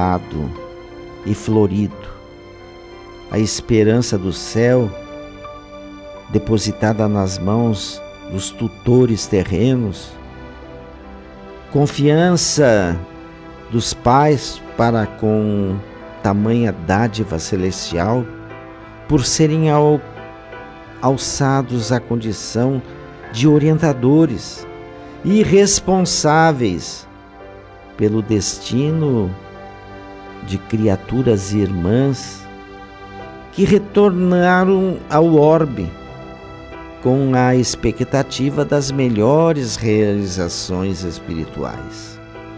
dourado e florido, a esperança do céu depositada nas mãos dos tutores terrenos, confiança dos pais para com tamanha dádiva celestial, por serem alçados à condição de orientadores e responsáveis pelo destino de criaturas irmãs que retornaram ao orbe com a expectativa das melhores realizações espirituais.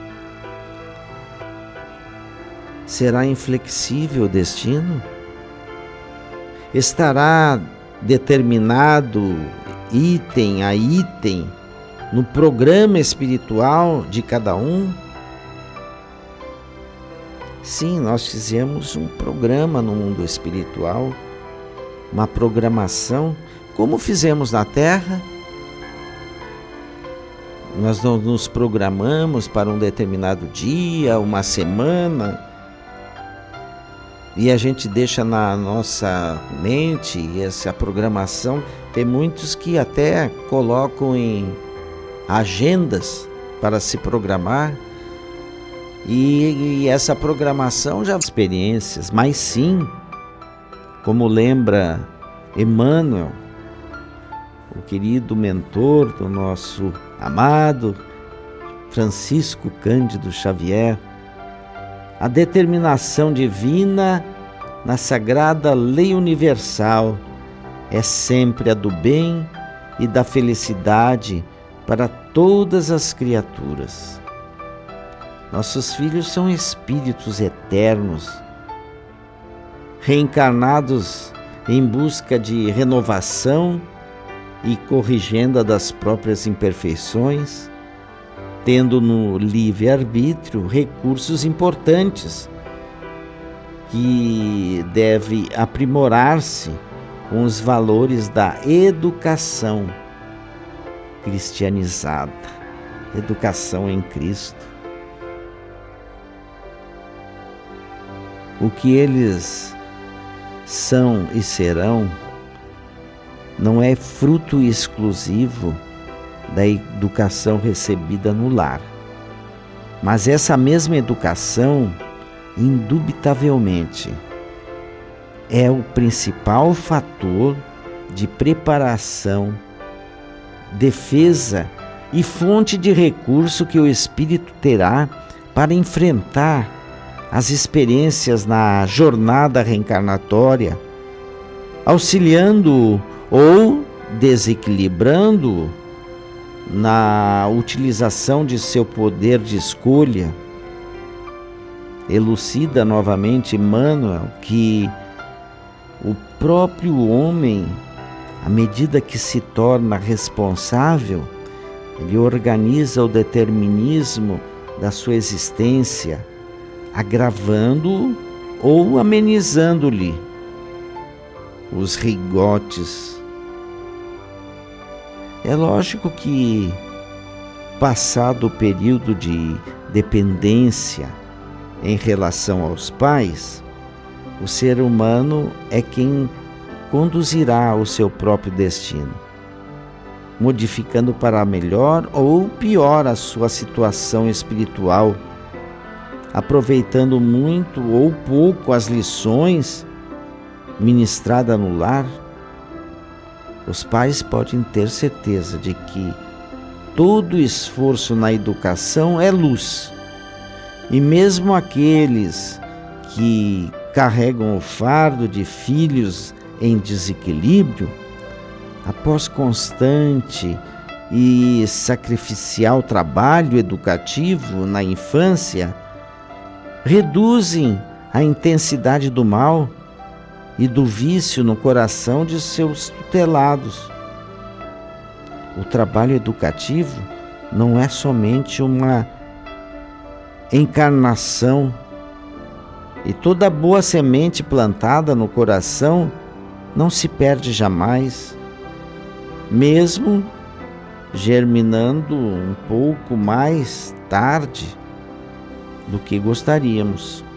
Será inflexível o destino? Estará determinado item a item no programa espiritual de cada um? Sim, nós fizemos um programa no mundo espiritual, uma programação, como fizemos na Terra. Nós não nos programamos para um determinado dia, uma semana, e a gente deixa na nossa mente essa programação. Tem muitos que até colocam em agendas para se programar, e essa programação já experiências, mas sim, como lembra Emmanuel, o querido mentor do nosso amado Francisco Cândido Xavier, a determinação divina na sagrada lei universal é sempre a do bem e da felicidade para todas as criaturas. Nossos filhos são espíritos eternos, reencarnados em busca de renovação e corrigenda das próprias imperfeições, tendo no livre-arbítrio recursos importantes que deve aprimorar-se com os valores da educação cristianizada, educação em Cristo. O que eles são e serão não é fruto exclusivo da educação recebida no lar, mas essa mesma educação, indubitavelmente, é o principal fator de preparação, defesa e fonte de recurso que o espírito terá para enfrentar as experiências na jornada reencarnatória, auxiliando ou desequilibrando na utilização de seu poder de escolha. Elucida novamente Emmanuel que o próprio homem, à medida que se torna responsável, ele organiza o determinismo da sua existência, agravando ou amenizando-lhe os rigotes. É lógico que, passado o período de dependência em relação aos pais, o ser humano é quem conduzirá o seu próprio destino, modificando para melhor ou pior a sua situação espiritual, aproveitando muito ou pouco as lições ministradas no lar. Os pais podem ter certeza de que todo esforço na educação é luz, e mesmo aqueles que carregam o fardo de filhos em desequilíbrio, após constante e sacrificial trabalho educativo na infância, reduzem a intensidade do mal e do vício no coração de seus tutelados. O trabalho educativo não é somente uma encarnação, e toda boa semente plantada no coração não se perde jamais, mesmo germinando um pouco mais tarde do que gostaríamos.